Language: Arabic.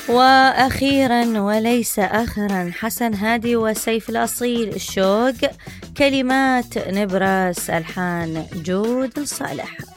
وأخيرا وليس آخرا، حسن هادي وسيف الأصيل، الشوق، كلمات نبراس، ألحان جود الصالح.